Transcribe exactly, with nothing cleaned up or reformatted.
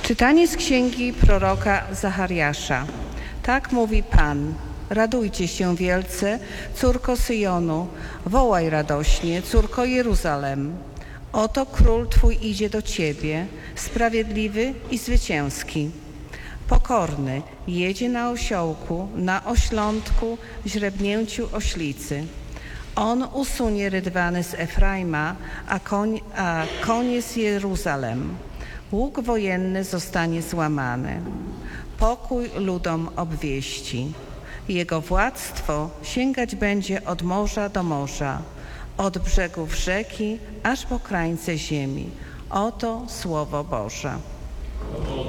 Czytanie z księgi proroka Zachariasza. Tak mówi Pan. Radujcie się wielce, córko Syjonu, wołaj radośnie, córko Jeruzalem. Oto król Twój idzie do Ciebie, sprawiedliwy i zwycięski. Pokorny, jedzie na osiołku, na oślątku, źrebnięciu oślicy. On usunie rydwany z Efraima, a, koń, a konie z Jeruzalem. Łuk wojenny zostanie złamany. Pokój ludom obwieści. Jego władztwo sięgać będzie od morza do morza, od brzegów rzeki aż po krańce ziemi. Oto Słowo Boże.